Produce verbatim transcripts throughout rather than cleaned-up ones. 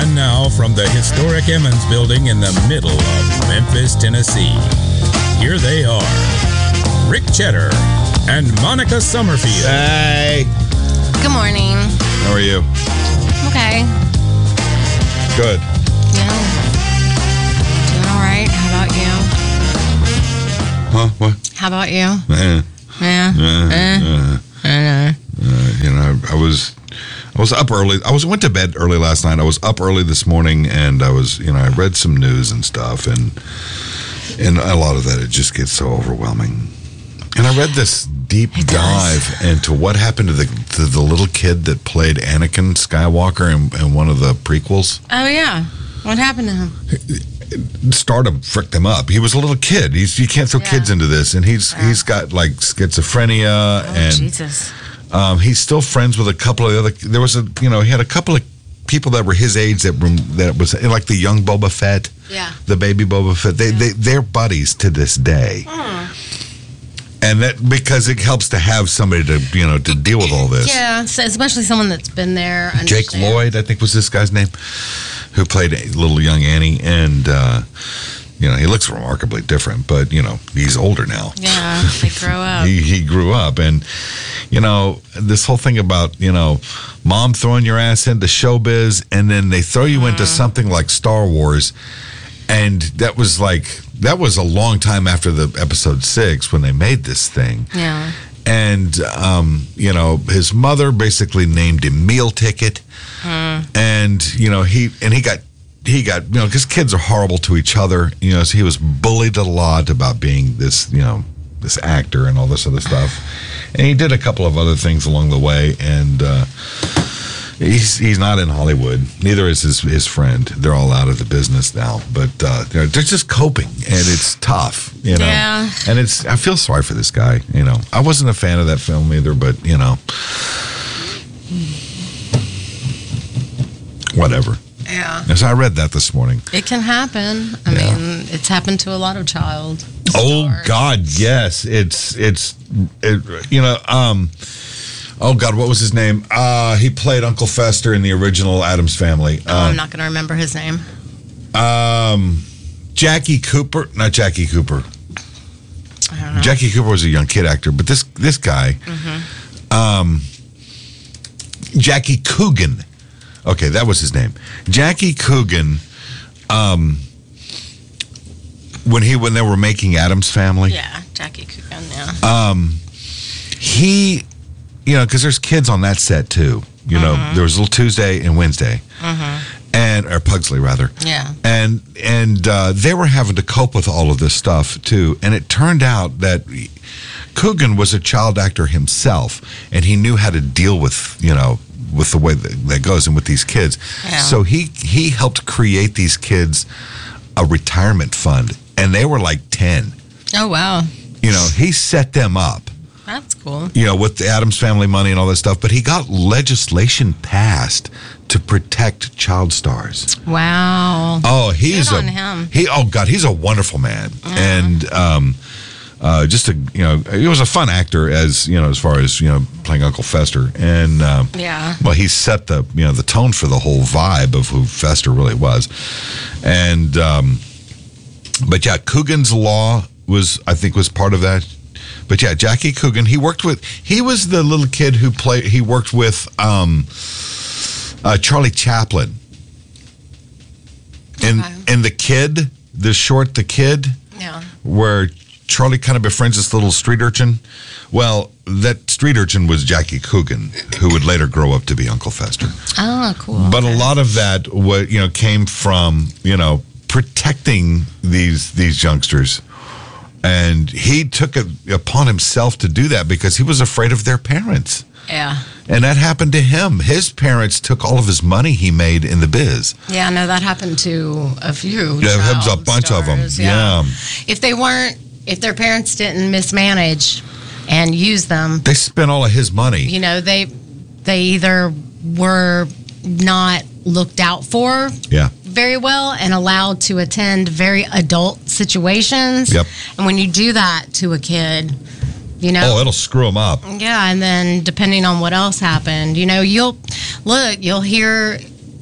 And now from the historic Emmons Building in the middle of Memphis, Tennessee, here they are, Rick Cheddar and Monica Summerfield. Hey. Good morning. How are you? Okay. Good. Yeah. Doing all right. How about you? Huh? What? How about you? Eh. Yeah. Uh, Eh. uh, I know. uh, you know, I, I was, I was up early. I was went to bed early last night. I was up early this morning, and I was, you know, I read some news and stuff, and and a lot of that it just gets so overwhelming. And I read this deep It dive does. into what happened to the to the little kid that played Anakin Skywalker in, in one of the prequels. Oh, yeah. What happened to him? Stardom fricked him up. He was a little kid. He's you can't throw Yeah. kids into this, and he's Yeah. he's got like schizophrenia, Oh, and Jesus. um, he's still friends with a couple of the other. There was a you know he had a couple of people that were his age that were that was like the young Boba Fett, Yeah. the baby Boba Fett. They they they're buddies to this day, Hmm. and that because it helps to have somebody to you know to deal with all this. Yeah, so especially someone that's been there. Jake understand. Lloyd, I think was this guy's name, who played little young Annie, and uh, you know he looks remarkably different, but you know he's older now. Yeah, they grow up. He he grew up, and you know this whole thing about you know mom throwing your ass into showbiz, and then they throw you into something like Star Wars, and that was like that was a long time after the episode six when they made this thing. Yeah. And, um, you know, his mother basically named him meal ticket. And, you know, he, and he got, he got, you know, because kids are horrible to each other, you know, so he was bullied a lot about being this, you know, this actor and all this other stuff. And he did a couple of other things along the way. And, uh, he's, he's not in Hollywood. Neither is his, his friend. They're all out of the business now, but, uh, they're, they're just coping, and it's tough, you know? Yeah. And it's, I feel sorry for this guy, you know. I wasn't a fan of that film either, but, you know, whatever. Yeah. As I read that this morning. It can happen. I Yeah. mean, it's happened to a lot of child. Oh, stars. God, yes. It's, it's, it, you know, um, oh, God, what was his name? Uh, he played Uncle Fester in the original Addams Family. Oh, I'm Um, not going to remember his name. um, Jackie Cooper, not Jackie Cooper. I don't know. Jackie Cooper was a young kid actor, but this this guy, um, Jackie Coogan. Okay, that was his name. Jackie Coogan. Um, when he when they were making Addams Family, Yeah, Jackie Coogan, yeah. um, he, you know, because there's kids on that set too. You know, there was Little Tuesday and Wednesday, and or Pugsley rather. Yeah. And and uh, they were having to cope with all of this stuff too. And it turned out that Coogan was a child actor himself, and he knew how to deal with you know with the way that, that goes and with these kids. Yeah. So he he helped create these kids a retirement fund, and they were like ten. Oh, wow. You know, he set them up. That's cool. You know, with the Addams Family money and all that stuff, but he got legislation passed to protect child stars. Wow. Oh, he's Good a on him. he. Oh God, he's a wonderful man, and um, uh, just a you know, he was a fun actor as you know, as far as you know, playing Uncle Fester, and um, Yeah. well, he set the you know the tone for the whole vibe of who Fester really was, and um, but yeah, Coogan's Law was I think was part of that. But yeah, Jackie Coogan, he worked with, he was the little kid who played, he worked with um, uh, Charlie Chaplin. In, Okay. in The Kid, the short The Kid, Yeah. where Charlie kind of befriends this little street urchin. Well, that street urchin was Jackie Coogan, who would later grow up to be Uncle Fester. Oh, cool. But Okay. a lot of that, what you know, came from you know protecting these these youngsters. And he took it upon himself to do that because he was afraid of their parents. Yeah. And that happened to him. His parents took all of his money he made in the biz. Yeah, no, that happened to a few. Yeah, it was a child bunch of 'em, stars, yeah. If they weren't, if their parents didn't mismanage and use them, They spent all of his money. you know, they they either were not looked out for Yeah. very well and allowed to attend very adult situations. Yep. And when you do that to a kid, you know, Oh, it'll screw him up. yeah, and then depending on what else happened, you know, you'll look, you'll hear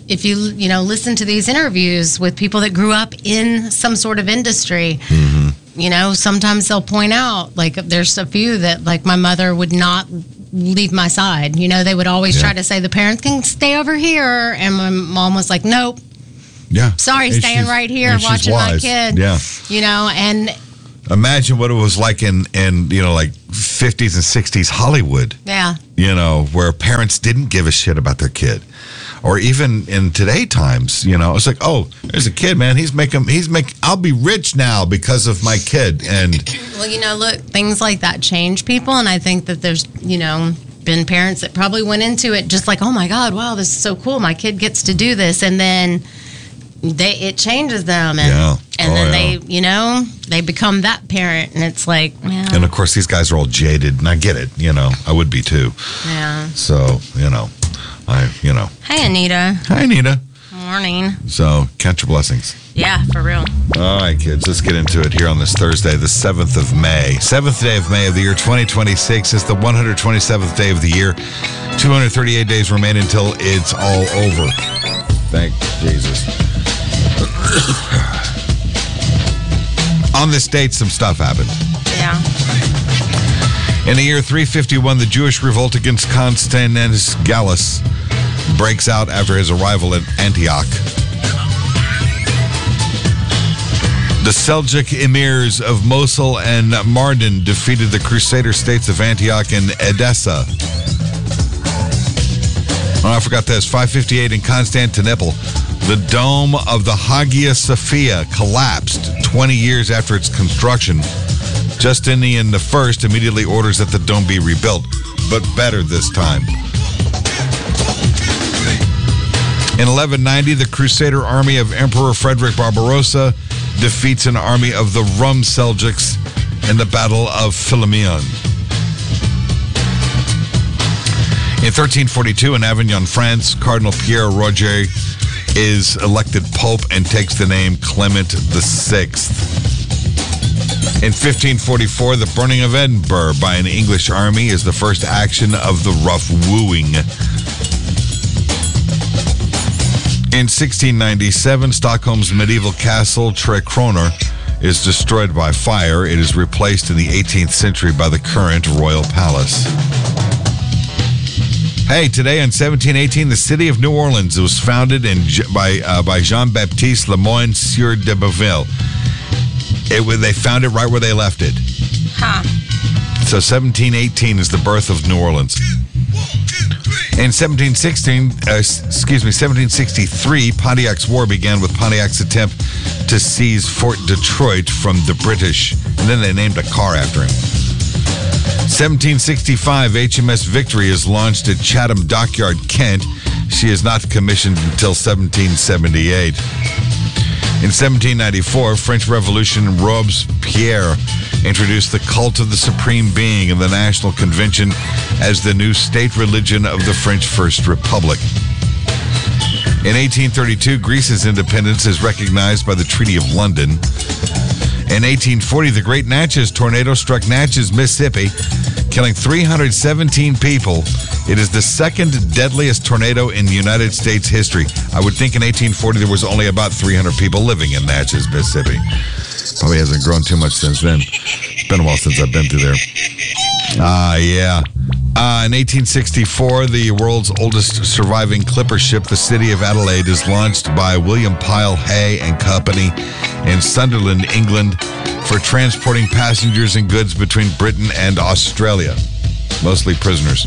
if you, you know, listen to these interviews with people that grew up in some sort of industry, mm-hmm. you know, sometimes they'll point out, like, there's a few that, like, my mother would not leave my side. You know, they would always yeah. try to say the parents can stay over here. And my mom was like, nope. Yeah. Sorry, and staying right here watching my kid. Yeah. You know, and imagine what it was like in, in, you know, like fifties and sixties Hollywood. Yeah. You know, where parents didn't give a shit about their kid. Or even in today times, you know, it's like, oh, there's a kid, man. He's making, he's making, I'll be rich now because of my kid. And well, you know, look, things like that change people. And I think that there's, you know, been parents that probably went into it just like, oh my God, wow, this is so cool. My kid gets to do this. And then they it changes them. And, yeah. and oh, then yeah. they, you know, they become that parent. And it's like, yeah. And of course, these guys are all jaded. And I get it. You know, I would be too. Yeah. So, you know. I, you know. Hey, Anita. Hi, Anita. Morning. So, count your blessings. Yeah, for real. All right, kids, let's get into it here on this Thursday, the seventh of May. seventh day of May of the year twenty twenty-six. It's the one hundred twenty-seventh day of the year. two hundred thirty-eight days remain until it's all over. Thank Jesus. On this date, some stuff happened. Yeah. In the year three fifty-one, the Jewish revolt against Constantinus Gallus breaks out after his arrival at Antioch. The Seljuk emirs of Mosul and Mardin defeated the Crusader states of Antioch and Edessa. Oh, I forgot this. five fifty-eight in Constantinople, the dome of the Hagia Sophia collapsed twenty years after its construction. Justinian the First immediately orders that the dome be rebuilt, but better this time. In eleven ninety, the Crusader army of Emperor Frederick Barbarossa defeats an army of the Rum Seljuks in the Battle of Philomyon. In thirteen forty-two, in Avignon, France, Cardinal Pierre Roger is elected Pope and takes the name Clement the Sixth. In fifteen forty-four, the burning of Edinburgh by an English army is the first action of the Rough Wooing. In sixteen ninety-seven, Stockholm's medieval castle Tre Kronor is destroyed by fire. It is replaced in the eighteenth century by the current royal palace. Hey, today in seventeen eighteen, the city of New Orleans was founded in, by uh, by Jean-Baptiste Lemoyne Sieur de Belleville. It, they found it right where they left it. Huh. So seventeen eighteen is the birth of New Orleans. In seventeen sixteen, uh, excuse me, seventeen sixty-three, Pontiac's War began with Pontiac's attempt to seize Fort Detroit from the British, and then they named a car after him. seventeen sixty-five, H M S Victory is launched at Chatham Dockyard, Kent. She is not commissioned until seventeen seventy-eight. In seventeen ninety-four, French Revolution Robespierre introduced the cult of the Supreme Being in the National Convention as the new state religion of the French First Republic. In eighteen thirty-two, Greece's independence is recognized by the Treaty of London. In eighteen forty, the Great Natchez tornado struck Natchez, Mississippi, killing three hundred seventeen people. It is the second deadliest tornado in United States history. I would think in eighteen forty there was only about three hundred people living in Natchez, Mississippi. Probably hasn't grown too much since then. It's been a while since I've been through there. Ah, uh, yeah. Uh, in eighteen sixty-four, the world's oldest surviving clipper ship, the City of Adelaide, is launched by William Pyle Hay and Company in Sunderland, England, for transporting passengers and goods between Britain and Australia, mostly prisoners.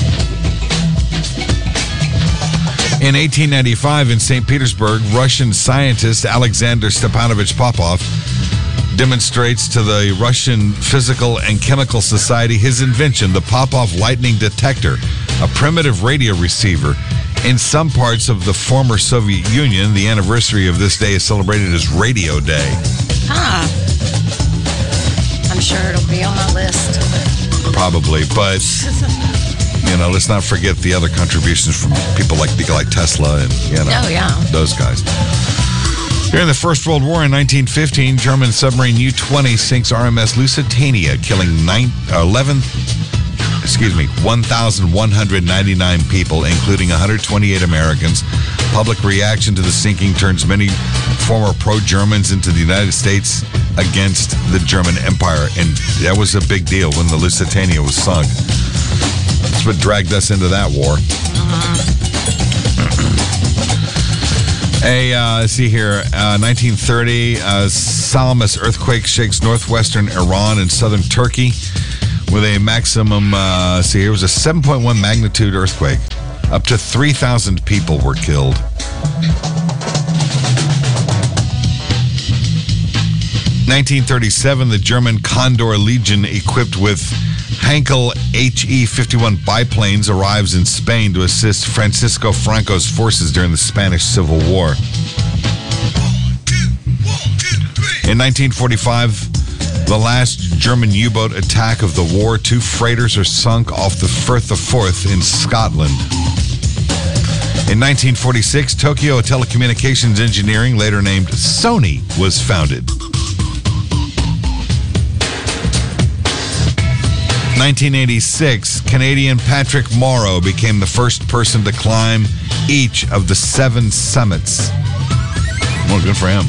In eighteen ninety-five, in Saint Petersburg, Russian scientist Alexander Stepanovich Popov demonstrates to the Russian Physical and Chemical Society his invention, the Popov Lightning Detector, a primitive radio receiver. In some parts of the former Soviet Union, the anniversary of this day is celebrated as Radio Day. Huh. I'm sure it'll be on my list. Probably, but, you know, let's not forget the other contributions from people like like Tesla and, you know, oh, yeah. those guys. During the First World War in nineteen fifteen, German submarine U twenty sinks R M S Lusitania, killing nine, eleven, excuse me, one thousand one hundred ninety-nine people, including one hundred twenty-eight Americans, Public reaction to the sinking turns many former pro-Germans into the United States against the German Empire. And that was a big deal when the Lusitania was sunk. That's what dragged us into that war. A, uh, let's see here, uh, nineteen thirty, uh, Salamis earthquake shakes northwestern Iran and southern Turkey with a maximum, uh, let's see here, it was a seven point one magnitude earthquake. Up to three thousand people were killed. nineteen thirty-seven, the German Condor Legion, equipped with Heinkel H E fifty-one biplanes, arrives in Spain to assist Francisco Franco's forces during the Spanish Civil War. In nineteen forty-five, the last German U-boat attack of the war, two freighters are sunk off the Firth of Forth in Scotland. In nineteen forty-six, Tokyo Telecommunications Engineering, later named Sony, was founded. nineteen eighty-six, Canadian Patrick Morrow became the first person to climb each of the seven summits. Well, good for him.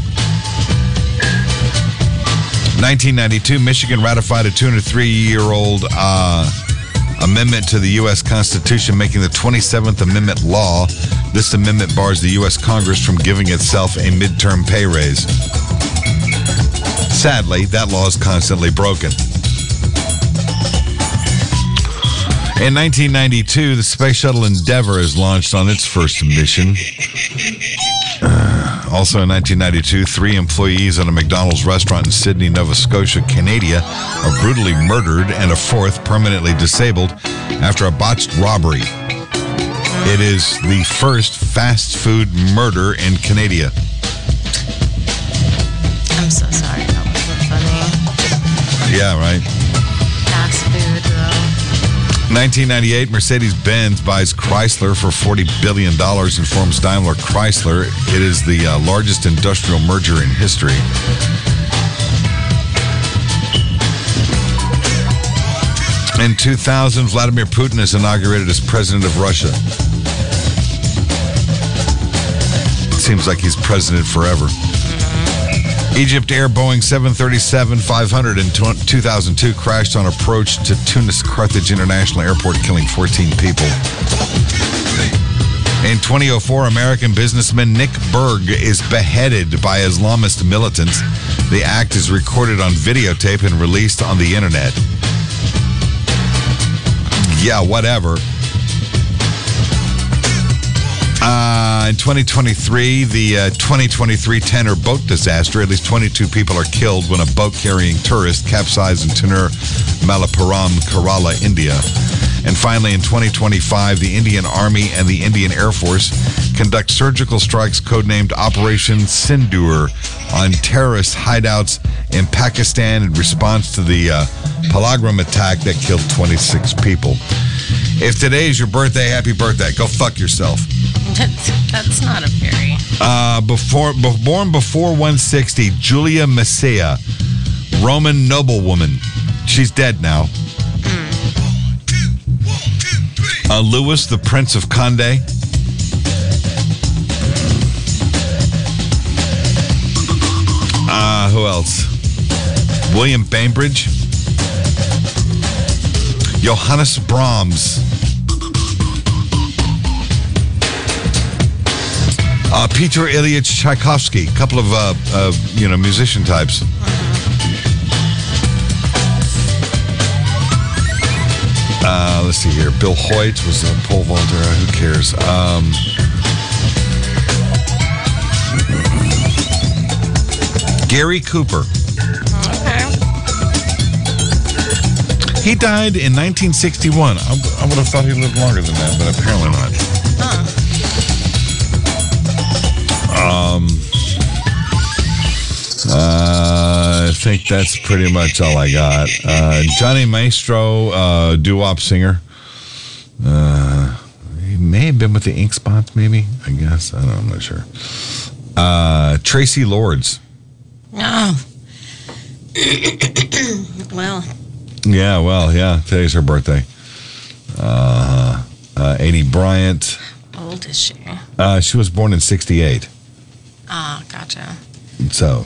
nineteen ninety-two, Michigan ratified a two hundred three year old uh, amendment to the U S Constitution, making the twenty-seventh Amendment law. This amendment bars the U S Congress from giving itself a midterm pay raise. Sadly, that law is constantly broken. In nineteen ninety-two, the Space Shuttle Endeavour is launched on its first mission. Uh, also in nineteen ninety-two, three employees at a McDonald's restaurant in Sydney, Nova Scotia, Canada, are brutally murdered and a fourth permanently disabled after a botched robbery. It is the first fast food murder in Canada. I'm so sorry. That wasn't funny. Yeah, right. Fast food, though. nineteen ninety-eight, Mercedes-Benz buys Chrysler for forty billion dollars and forms Daimler Chrysler. It is the uh, largest industrial merger in history. In two thousand, Vladimir Putin is inaugurated as president of Russia. It seems like he's president forever. Egypt Air Boeing seven thirty-seven five hundred in two thousand two crashed on approach to Tunis Carthage International Airport, killing fourteen people. In twenty oh four, American businessman Nick Berg is beheaded by Islamist militants. The act is recorded on videotape and released on the internet. Yeah, whatever. Uh, in twenty twenty-three, the uh, twenty twenty-three Tanner boat disaster, at least twenty-two people are killed when a boat carrying tourists capsized in Tanur, Malappuram, Kerala, India. And finally, in twenty twenty-five, the Indian Army and the Indian Air Force conduct surgical strikes codenamed Operation Sindoor on terrorist hideouts in Pakistan in response to the uh, Pahalgam attack that killed twenty-six people. If today is your birthday, happy birthday. Go fuck yourself. That's, that's not a very... Uh, before, be, born before one sixty, Julia Messiah, Roman noblewoman. She's dead now. Uh, Louis, the Prince of Condé. Uh, who else? William Bainbridge. Johannes Brahms. Uh, Peter Ilyich Tchaikovsky. A couple of, uh, uh, you know, musician types. Uh, let's see here. Bill Hoyt was a pole vaulter. Who cares? Um, Gary Cooper. Okay. He died in nineteen sixty-one. I, I would have thought he lived longer than that, but apparently not. Huh. Um, uh, I think that's pretty much all I got. Uh, Johnny Maestro, uh, doo-wop singer. Uh, he may have been with the Ink Spots, maybe. I guess. I don't know. I'm not sure. Uh, Tracy Lords. Oh. Well. Yeah, well, yeah. Today's her birthday. Uh, uh, Adie Bryant. Old. old is she? Uh, she was born in sixty-eight. Ah, gotcha. So,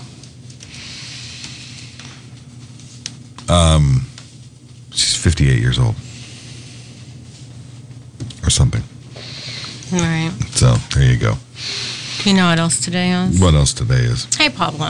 um, she's fifty-eight years old. Or something. All right. So, there you go. You know what else today is? What else today is? Hey, Pablo.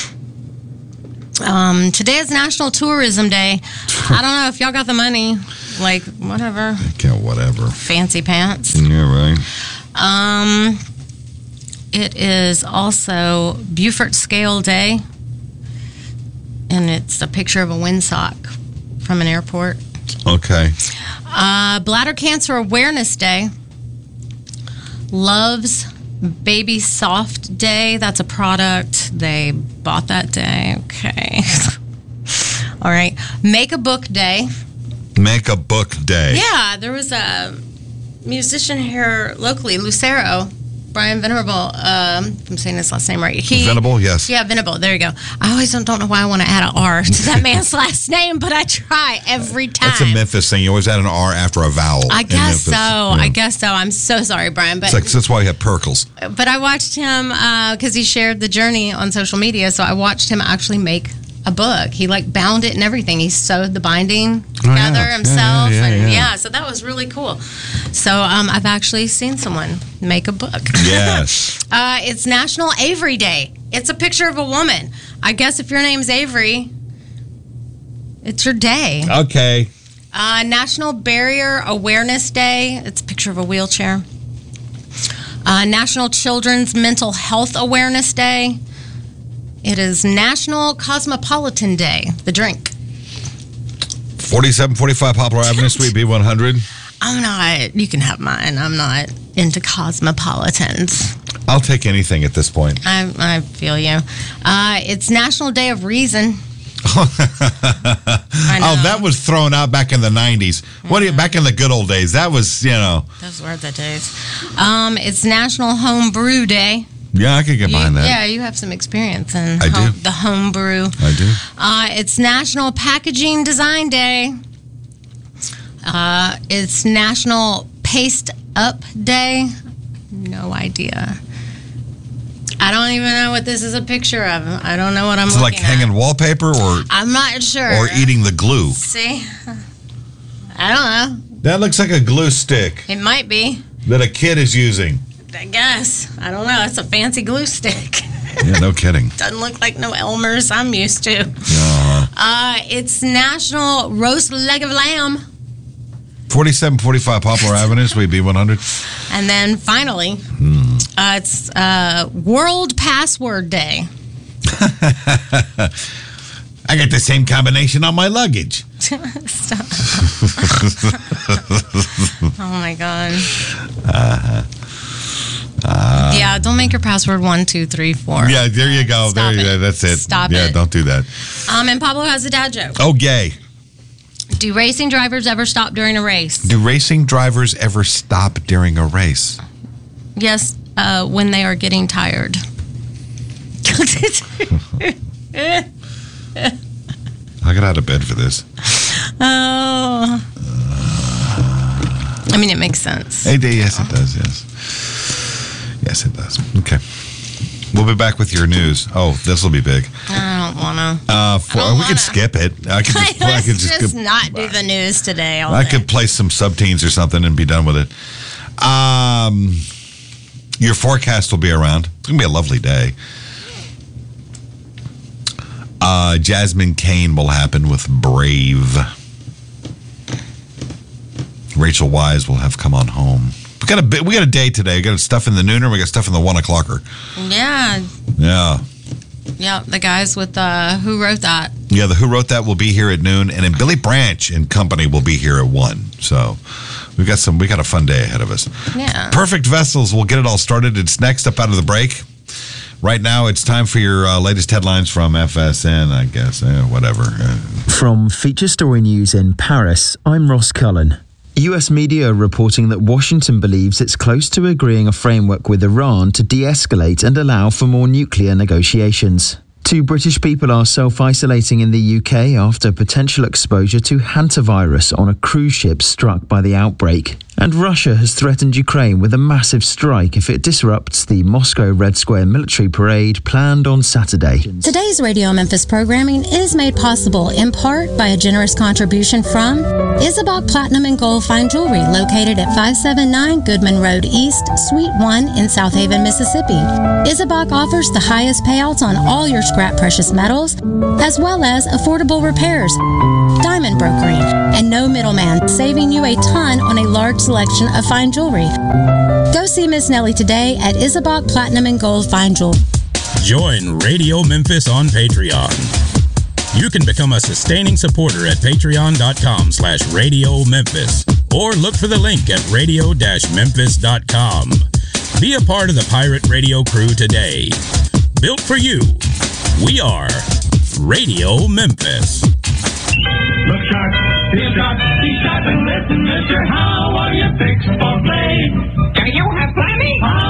Um, today is National Tourism Day. I don't know if y'all got the money. Like, whatever. Okay, whatever. Fancy pants. Yeah, right. Um, it is also Beaufort Scale Day. And it's a picture of a windsock from an airport. Okay. Uh, Bladder Cancer Awareness Day. Love's Baby Soft Day. That's a product. They bought that day. Okay. All right. Make a Book Day. Make a Book Day. Yeah, there was a musician here locally, Lucero, Brian Venerable. Um, I'm saying his last name right. He, Venable, yes. Yeah, Venable. There you go. I always don't, don't know why I want to add an R to that man's last name, but I try every time. That's a Memphis thing. You always add an R after a vowel. I in guess so. Memphis. Yeah. I guess so. I'm so sorry, Brian. But It's like, that's why you have Perkles. But I watched him because uh, he shared the journey on social media. So I watched him actually make a book. He like bound it and everything. He sewed the binding together oh, yeah. himself. Yeah, yeah, and yeah. yeah, so that was really cool. So um, I've actually seen someone make a book. Yes. uh, it's National Avery Day. It's a picture of a woman. I guess if your name's Avery, it's your day. Okay. Uh, National Barrier Awareness Day. It's a picture of a wheelchair. Uh, National Children's Mental Health Awareness Day. It is National Cosmopolitan Day, the drink. forty-seven forty-five Poplar Avenue, Suite B one hundred. I'm not, you can have mine. I'm not into cosmopolitans. I'll take anything at this point. I, I feel you. Uh, it's National Day of Reason. I know. Oh, that was thrown out back in the nineties. What do you, back in the good old days? That was, you know. Those were the days. Um, it's National Home Brew Day. Yeah, I could get You, behind that. yeah, you have some experience in I home, do. the home brew. I do. Uh, it's National Packaging Design Day. Uh, it's National Paste Up Day. No idea. I don't even know what this is a picture of. I don't know what I'm Is it looking like hanging at. wallpaper or I'm not sure. or eating the glue? See? I don't know. That looks like a glue stick It might be. that a kid is using. I guess. I don't know. It's a fancy glue stick. Yeah, no kidding. Doesn't look like no Elmer's I'm used to. Uh, Uh, it's National Roast Leg of Lamb. forty-seven forty-five Poplar Avenue, Suite B one hundred. And then finally, Hmm. uh, it's uh, World Password Day. I got the same combination on my luggage. Stop. Oh my God. Uh, uh, yeah, don't make your password one, two, three, four. Yeah, there you go. Stop there you it. go. That's it. Stop yeah, it. don't do that. Um, and Pablo has a dad joke. Oh, gay. Do racing drivers ever stop during a race? Do racing drivers ever stop during a race? Yes, uh, when they are getting tired. I got out of bed for this. Oh. I mean, it makes sense. Hey, yes, it does. Yes. Yes, it does. Okay. We'll be back with your news. Oh, this will be big. I don't want to. Uh, for, don't we wanna. could skip it. I could just, I Let's could just, just, not do the news today. All I day. could play some subteens or something and be done with it. Um, your forecast will be around. It's gonna be a lovely day. Uh, Jasmine Cain will happen with Brave. Rachel Wise will have Come On Home. We got a bit, we got a day today. We got stuff in the nooner. We got stuff in the one o'clocker. Yeah. Yeah. Yeah, the guys with uh, Who Wrote That. Yeah, the Who Wrote That will be here at noon, and then Billy Branch and company will be here at one. So we got some. We got a fun day ahead of us. Yeah. Perfect Vessels will get it all started. It's next up out of the break. Right now, it's time for your uh, latest headlines from F S N. I guess eh, whatever. Uh, From Feature Story News in Paris, I'm Ross Cullen. U S media are reporting that Washington believes it's close to agreeing a framework with Iran to de-escalate and allow for more nuclear negotiations. Two British people are self-isolating in the U K after potential exposure to hantavirus on a cruise ship struck by the outbreak. And Russia has threatened Ukraine with a massive strike if it disrupts the Moscow Red Square military parade planned on Saturday. Today's Radio Memphis programming is made possible in part by a generous contribution from Isabach Platinum and Gold Fine Jewelry, located at five seventy-nine Goodman Road East, Suite one in South Haven, Mississippi. Isabach offers the highest payouts on all your scrap precious metals, as well as affordable repairs, diamond brokering, and no middleman, saving you a ton on a large selection of fine jewelry. Go see Miss Nellie today at Isabach Platinum and Gold Fine Jewelry. Join Radio Memphis on Patreon. You can become a sustaining supporter at patreon.com slash Radio Memphis or look for the link at radio dash memphis dot com. Be a part of the Pirate Radio crew today. Built for you, we are Radio Memphis. Look sharp, be sharp, be sharp and listen, mister. How are you fixed for play? Do you have plenty?